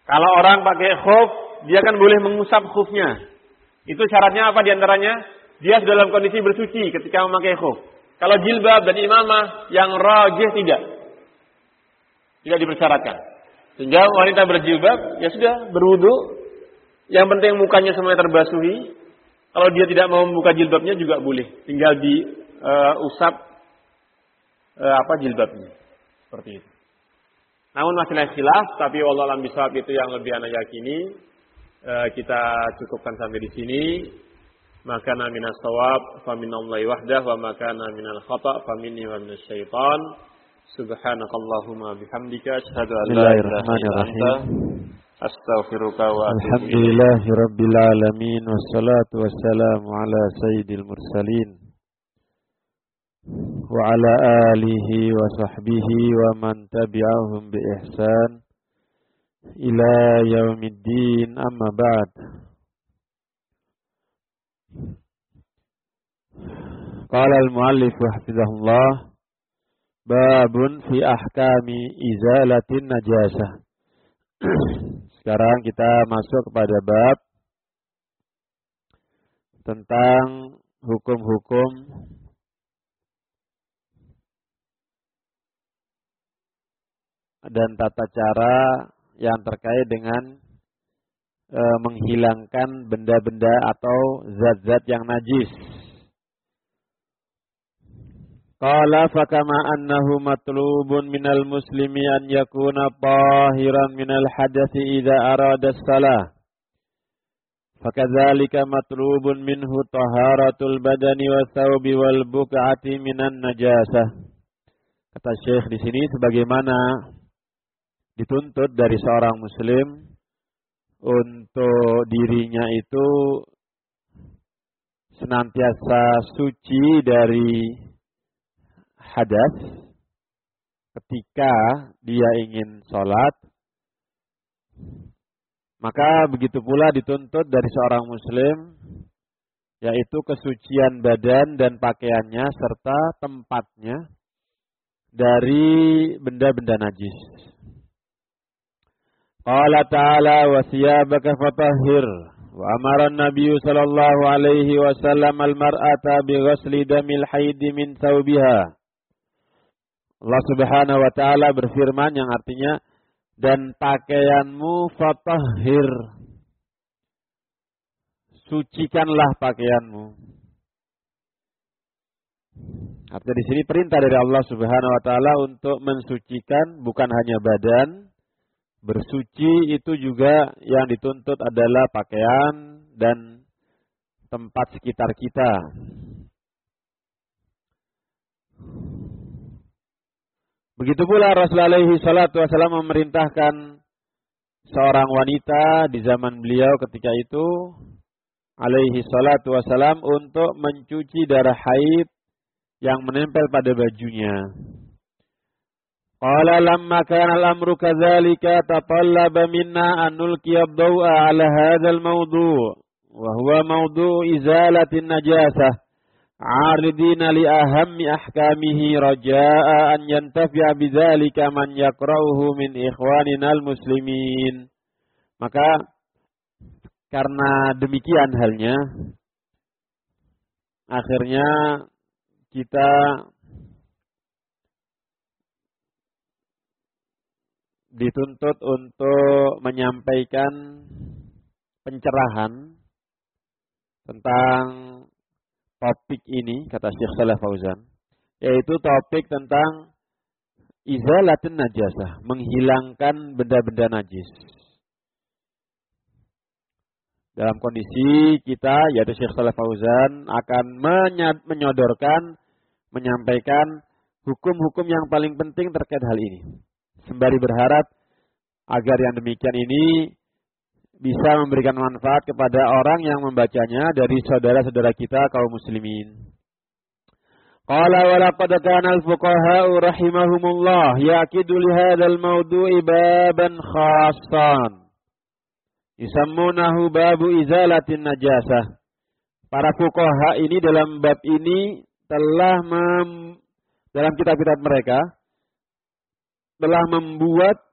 Kalau orang pakai khuf, dia kan boleh mengusap khufnya. Itu syaratnya apa diantaranya? Dia sudah dalam kondisi bersuci ketika memakai khuf. Kalau jilbab dan imamah yang rajih tidak dipersyaratkan. Sehingga wanita berjilbab, ya sudah berwudu. Yang penting mukanya semuanya terbasuhi. Kalau dia tidak mau membuka jilbabnya juga boleh. Tinggal diusap jilbabnya. Seperti itu. Namun masih khilaf, tapi wallahu a'lam bishawab itu yang lebih ana yakini. Kita cukupkan sampai di sini. Maka minas shawab fa minallahi wahdah wa maka minal khata' fa minni wa minasy syaitan. Subhanakallahumma bihamdika asyhadu an la ilaha illa anta astaghfiruka wa atubu ilaik. Alhamdulillahirabbil alamin wassalatu wassalamu ala sayyidil mursalin wa ala alihi wa sahbihi wa man tabi'ahum bi ihsan ila yaumiddin, amma ba'd. Qala al-muallif hafizahullah, babun fi ahkami izalatin najasah. Sekarang kita masuk kepada bab tentang hukum-hukum dan tata cara yang terkait dengan menghilangkan benda-benda atau zat-zat yang najis. Qala fakama annahu matlubun minal muslimi an yakuna tahiran minal hadathi idza arada as-salah. Fakadzalika matlubun minhu taharatul badani wa thawbi wal buq'ati minan najasah. Kata Syekh di sini, sebagaimana dituntut dari seorang muslim untuk dirinya itu senantiasa suci dari hadas ketika dia ingin sholat, maka begitu pula dituntut dari seorang muslim, yaitu kesucian badan dan pakaiannya serta tempatnya dari benda-benda najis. Qala ta'ala wa thiyabaka fatahhir wa amara an-nabiy sallallahu alaihi wasallam al-mar'ata bi ghusli damil haid min thawbiha. Allah Subhanahu wa taala berfirman yang artinya, dan pakaianmu fatahhir, sucikanlah pakaianmu. Artinya di sini perintah dari Allah Subhanahu wa taala untuk mensucikan bukan hanya badan, bersuci itu juga yang dituntut adalah pakaian dan tempat sekitar kita. Begitu pula Rasulullah alaihi salatu wasallam memerintahkan seorang wanita di zaman beliau ketika itu alaihi salatu wasallam untuk mencuci darah haid yang menempel pada bajunya. Qala lamma kana al-amru kadzalika tatallaba minna an nulqiya ad-daw'a 'ala hadzal mawdu' wa huwa mawdu' izalatin najasah 'aridina li ahammi ahkamihi raja'a an yantafi'a bidzalika man yaqra'uhu min ikhwanina al-muslimin. Maka karena demikian halnya, akhirnya kita dituntut untuk menyampaikan pencerahan tentang topik ini, kata Syekh Shalih Fauzan, yaitu topik tentang izalatin najasah, menghilangkan benda-benda najis. Dalam kondisi kita, yaitu Syekh Shalih Fauzan akan menyodorkan, menyampaikan hukum-hukum yang paling penting terkait hal ini. Sembari berharap agar yang demikian ini bisa memberikan manfaat kepada orang yang membacanya dari saudara-saudara kita kaum muslimin. Qala wa laqad kana al-fuqaha'u rahimahumullah yaqidu li hadzal mawdu'i baban khassan yusammunahu babu izalatin najasah. Para fuqaha ini dalam bab ini telah dalam kitab-kitab mereka telah membuat